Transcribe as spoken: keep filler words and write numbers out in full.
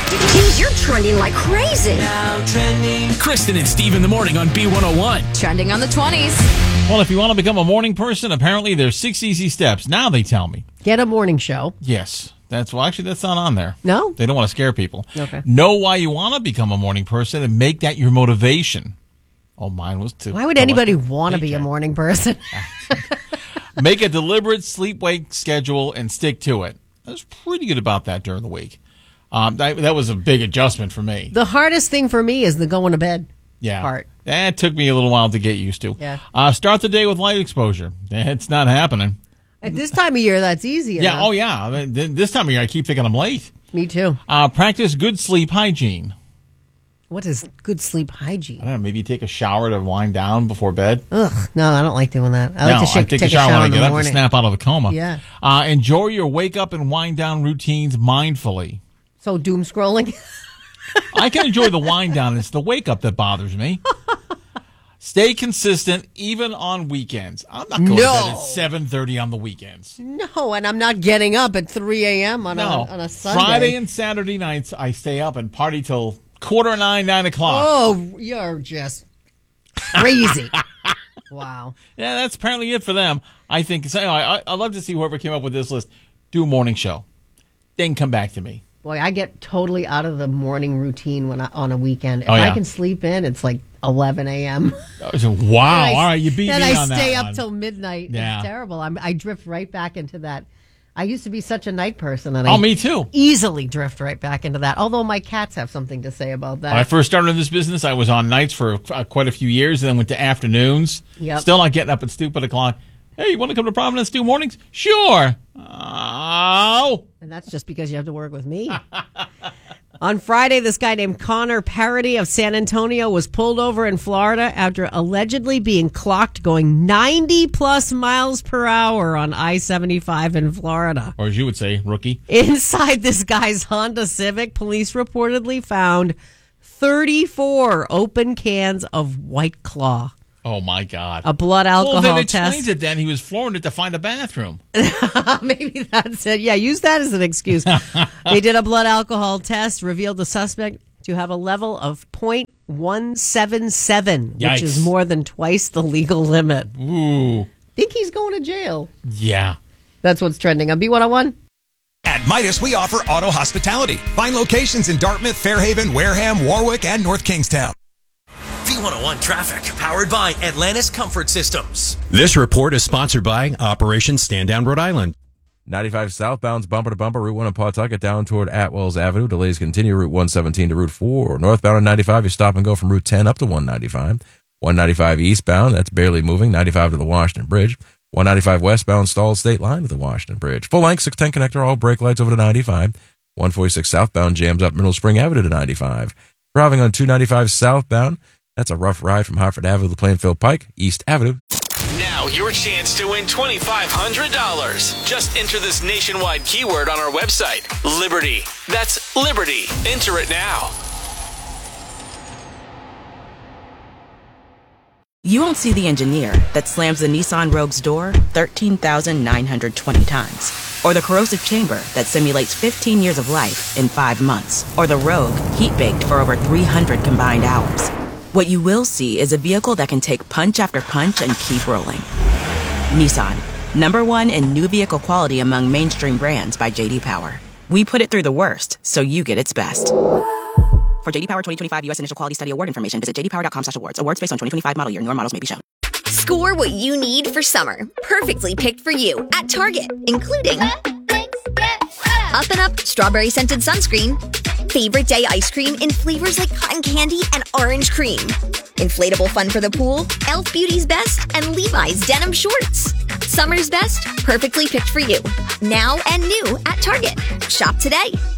Geez, you're trending like crazy. Now trending. Kristen and Steve in the morning on B one oh one. Trending on the twenties. Well, if you want to become a morning person, apparently there's six easy steps. Now they tell me. Get a morning show. Yes. That's well, actually, that's not on there. No? They don't want to scare people. Okay. Know why you want to become a morning person and make that your motivation. Oh, mine was too. Why would anybody want to be a morning person? Make a deliberate sleep-wake schedule and stick to it. I was pretty good about that during the week. Um, that, that was a big adjustment for me. The hardest thing for me is the going to bed yeah. part. That took me a little while to get used to. Yeah. Uh, start the day with light exposure. It's not happening. At this time of year, that's easy Yeah, enough. oh yeah. I mean, th- this time of year, I keep thinking I'm late. Me too. Uh, practice good sleep hygiene. What is good sleep hygiene? I don't know, maybe you take a shower to wind down before bed. Ugh, no, I don't like doing that. I no, like to shake, I take, take a shower, a shower when in I the get up morning. to snap out of a coma. Yeah. Uh, enjoy your wake up and wind down routines mindfully. So doom scrolling? I can enjoy the wind down. It's the wake up that bothers me. Stay consistent even on weekends. I'm not going No. to bed at seven thirty on the weekends. No, and I'm not getting up at three a.m. on, No. a, on a Sunday. Friday and Saturday nights, I stay up and party till quarter nine, nine o'clock. Oh, you're just crazy. Wow. Yeah, that's apparently it for them. I think. So anyway, I, I'd love to see whoever came up with this list do a morning show. Then come back to me. Boy, I get totally out of the morning routine when I, on a weekend. If Oh, yeah. I can sleep in, it's like eleven a.m. So, wow. I, All right, you beat then me I on that stay up one. till midnight. Yeah. It's terrible. I'm, I drift right back into that. I used to be such a night person, and Oh, I me too. easily drift right back into that. Although my cats have something to say about that. When I first started in this business, I was on nights for uh, quite a few years, and then went to afternoons. Yep. Still not getting up at stupid o'clock. Hey, you want to come to Providence do mornings? Sure. Oh. And that's just because you have to work with me. On Friday, this guy named Connor Parody of San Antonio was pulled over in Florida after allegedly being clocked going ninety plus miles per hour on I seventy-five in Florida. Or as you would say, rookie. Inside this guy's Honda Civic, police reportedly found thirty-four open cans of White Claw. Oh, my God. A blood alcohol well, then it test. explains it then. He was flooring it to find a bathroom. Maybe that's it. Yeah, use that as an excuse. They did a blood alcohol test, revealed the suspect to have a level of point one seven seven, Yikes. which is more than twice the legal limit. Ooh. Think he's going to jail. Yeah. That's what's trending on B one oh one. At Midas, we offer auto hospitality. Find locations in Dartmouth, Fairhaven, Wareham, Warwick, and North Kingstown. B one oh one Traffic, powered by Atlantis Comfort Systems. This report is sponsored by Operation Stand Down Rhode Island. ninety-five southbound's bumper to bumper, Route one in Pawtucket down toward Atwells Avenue. Delays continue, Route one seventeen to Route four. Northbound on ninety-five, you stop and go from Route ten up to one ninety-five. one ninety-five eastbound, that's barely moving, ninety-five to the Washington Bridge. one ninety-five westbound, stalled state line to the Washington Bridge. Full length, six ten connector, all brake lights over to ninety-five. one forty-six southbound jams up Middle Spring Avenue to ninety-five. Driving on two ninety-five southbound, that's a rough ride from Hartford Avenue to Plainfield Pike, East Avenue. Now your chance to win twenty-five hundred dollars. Just enter this nationwide keyword on our website, Liberty. That's Liberty. Enter it now. You won't see the engineer that slams the Nissan Rogue's door thirteen thousand nine hundred twenty times. Or the corrosive chamber that simulates fifteen years of life in five months. Or the Rogue heat-baked for over three hundred combined hours. What you will see is a vehicle that can take punch after punch and keep rolling. Nissan, number one in new vehicle quality among mainstream brands by J D Power. We put it through the worst, so you get its best. For J D Power twenty twenty-five U S Initial Quality Study Award information, visit j d power dot com slash awards. Awards based on twenty twenty-five model year. Newer models may be shown. Score what you need for summer. Perfectly picked for you at Target, including Up and Up Strawberry Scented Sunscreen, Favorite Day Ice Cream in flavors like cotton candy and orange cream, Inflatable Fun for the Pool, Elf Beauty's Best, and Levi's Denim Shorts. Summer's best, perfectly picked for you. Now and new at Target. Shop today.